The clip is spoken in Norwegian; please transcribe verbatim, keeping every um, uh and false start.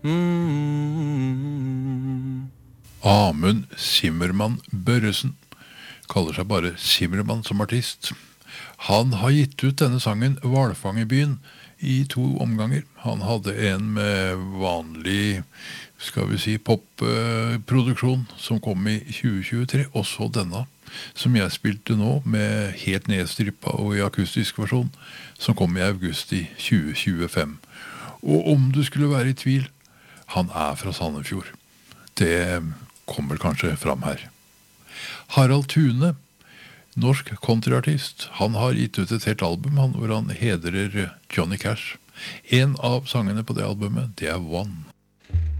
Mm. Amund Zimmermann Børresen kaller seg bare Zimmermann som artist. Han har gitt ut denne sangen Hvalfangerbyen i to omganger. Han hadde en med vanlig, skal vi si, popproduksjon som kom i tjue tjuetre, og så denne som jeg spilte nå med helt nedstrippa og i akustisk versjon, som kom i august i tjue tjuefem. Og om du skulle være i tvil, han er fra Sandefjord. Det kommer kanskje fram her. Harald Thune, norsk countryartist, han har gitt ut et helt album han, hvor han hedrer Johnny Cash. En av sangene på det albumet, det er One.